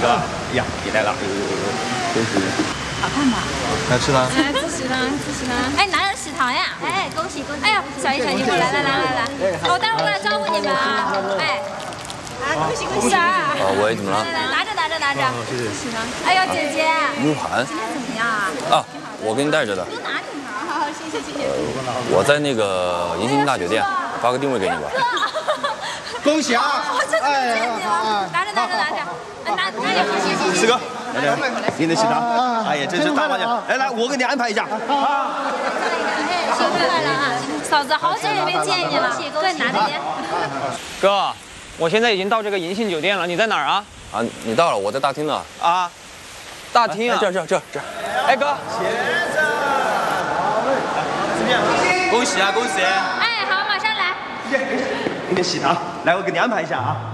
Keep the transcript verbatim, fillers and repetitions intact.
哥呀，你来了，恭喜！ 好看吧？ 来吃了。 来吃食堂，吃食堂。哎，哪有食堂呀？哎，恭喜恭喜！哎呀，小姨小姨夫，来来来来来，我待会儿过来招呼你们啊！哎，啊，恭喜恭喜啊！ 啊，喂，怎么了？ 来来，拿着拿着拿着。 谢谢。 食堂。哎呦，姐姐 ，U 盘。 今天怎么样啊？ 啊，我给你带着的。 多拿点嘛，好，谢谢谢谢。 我在那个银星大酒店，发个定位给你吧。 恭喜啊！ 我真的谢谢你了，拿着拿着拿着，拿拿点，谢谢谢谢。 四哥，来来，您的食堂，哎呀，真是大方奖！来来，我给你安排一下。啊， 辛苦了啊，嫂子，好久也没见你了，对，拿着点。 哥，我现在已经到这个银杏酒店了，你在哪儿啊？ 啊，你到了，我在大厅呢。 啊，大厅啊， 这儿这儿这儿这儿。 哎哥， 怎么样？恭喜啊恭喜！ 哎，好，马上来。 您的食堂，来，我给你安排一下啊。